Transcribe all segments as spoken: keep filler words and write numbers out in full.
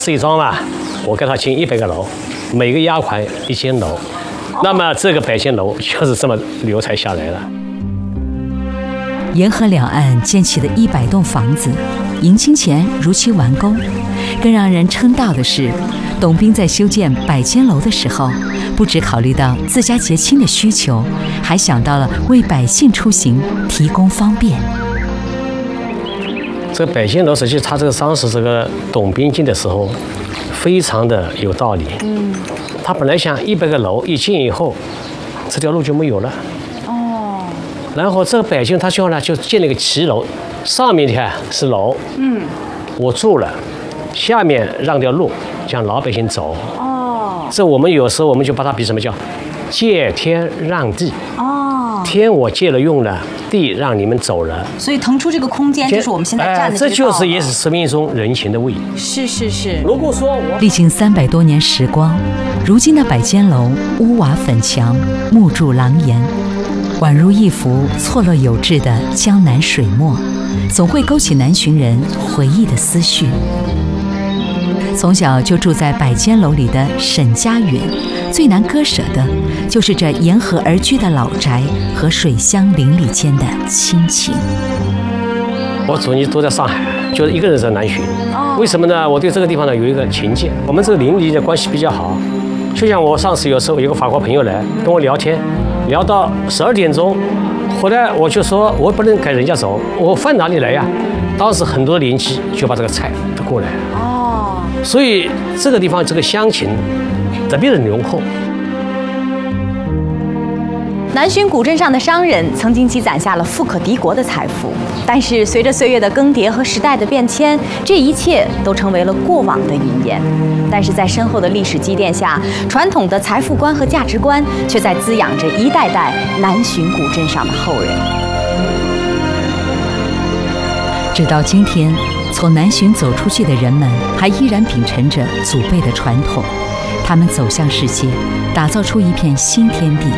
这一桩嘛，我给他请一百个楼，每个押款一间楼，那么这个百间楼就是这么流传下来了。 沿河两岸建起的一百栋房子，迎亲前如期完工。更让人称道的是，董斌在修建百间楼的时候，不只考虑到自家结亲的需求，还想到了为百姓出行提供方便。 这个百间楼，实际他这个当时这个董斌建的时候，非常的有道理。嗯，他本来想一百个楼一建以后，这条路就没有了。哦。然后这个百间他最后呢就建了一个骑楼，上面你看是楼，嗯，我住了，下面让条路，让老百姓走。哦。这我们有时候我们就把它比什么叫借天让地。哦。天我借了用了。地让你们走了， 所以腾出这个空间就是我们现在站的这个道、哎、 这就是也是生命中人情的味。 是是是。 如果说我历经三百多年时光，如今的百间楼屋瓦粉墙，木柱廊檐，宛如一幅错落有致的江南水墨，总会勾起南浔人回忆的思绪。从小就住在百间楼里的沈家允，最难割舍的就是这沿河而居的老宅和水乡邻里间的亲情。 我祖籍都在上海，就是一个人在南浔。为什么呢？我对这个地方呢有一个情结。我们这个邻里的关系比较好，就像我上次有时候有个法国朋友来跟我聊天，聊到十二点钟，后来我就说我不能赶人家走，我饭哪里来呀？当时很多邻居就把这个菜都过来。哦，所以这个地方这个乡情特别的浓厚。 南浔古镇上的商人曾经积攒下了富可敌国的财富，但是随着岁月的更迭和时代的变迁，这一切都成为了过往的云烟。但是在深厚的历史积淀下，传统的财富观和价值观却在滋养着一代代南浔古镇上的后人。 直到今天，从南浔走出去的人们还依然秉承着祖辈的传统，他们走向世界，打造出一片新天地。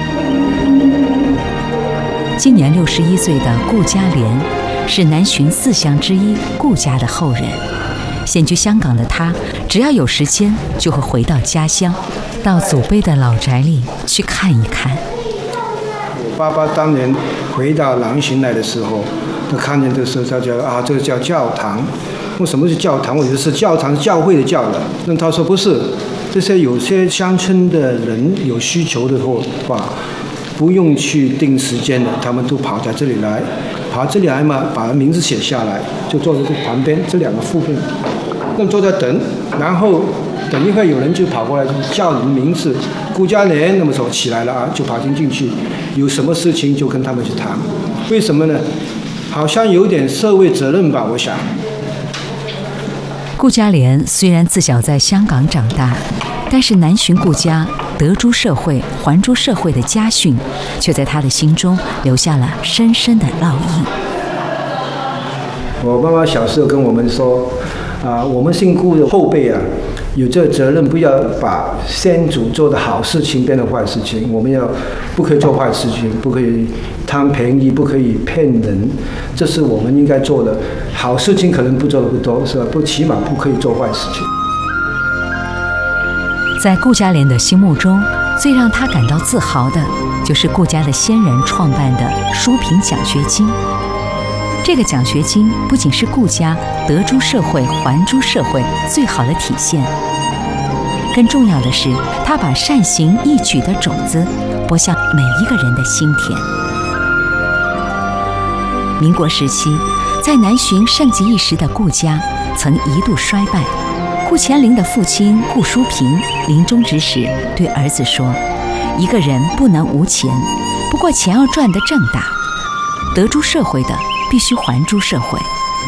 今年六十一岁的顾嘉莲，是南浔四乡之一顾家的后人。现居香港的他，只要有时间，就会回到家乡，到祖辈的老宅里去看一看。 我爸爸当年回到南浔来的时候，他看见的时候，他叫啊，这个叫教堂。为什么是教堂？我觉得是教堂，是教会的教的。那他说不是，这些有些乡村的人有需求的话，不用去定时间的，他们都跑在这里来，跑这里来嘛，把名字写下来，就坐在这旁边这两个附近，那么坐在等，然后等一会有人就跑过来就叫你的名字，顾嘉莲，那么说起来了啊，就跑进进去，有什么事情就跟他们去谈。为什么呢？好像有点社会责任吧，我想。 顾嘉莲虽然自小在香港长大，但是南浔顾家德珠社会、还珠社会的家训，却在他的心中留下了深深的烙印。 我妈妈小时候跟我们说，啊，我们姓顾的后辈啊，有这个责任，不要把先祖做的好事情变成坏事情。我们要不可以做坏事情，不可以贪便宜，不可以骗人，这是我们应该做的。好事情可能不做的不多，是吧？不，起码不可以做坏事情。 在顾嘉莲的心目中，最让他感到自豪的，就是顾家的先人创办的书评奖学金。这个奖学金不仅是顾家德珠社会、还珠社会最好的体现，更重要的是，他把善行义举的种子播向每一个人的心田。民国时期，在南浔盛极一时的顾家，曾一度衰败。顾乾陵的父亲顾淑平临终之时对儿子说：“一个人不能无钱，不过钱要赚得正大。德珠社会的必须还珠社会。”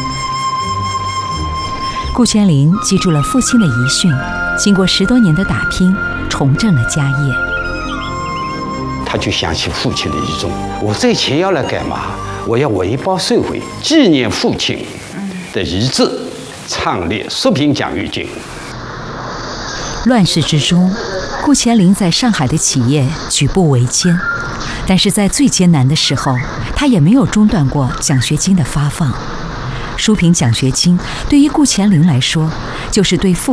顾乾陵记住了父亲的遗训，经过十多年的打拼，重振了家业。 他就想起父亲的遗嘱：我这钱要来干嘛？我要为报社会，纪念父亲的遗志。创立书评奖学金。 乱世之中，顾乾陵在上海的企业举步维艰，但是在最艰难的时候，他也没有中断过奖学金的发放。书评奖学金对于顾乾陵来说，就是对父